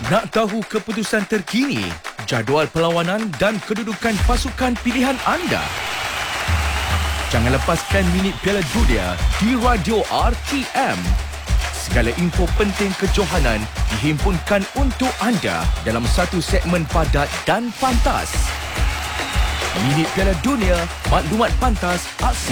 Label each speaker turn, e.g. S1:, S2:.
S1: Nak tahu keputusan terkini, jadual perlawanan dan kedudukan pasukan pilihan anda? Jangan lepaskan minit Piala Dunia di Radio RTM. Segala info penting kejohanan dihimpunkan untuk anda dalam satu segmen padat dan pantas. Minit Piala Dunia, maklumat pantas, aksi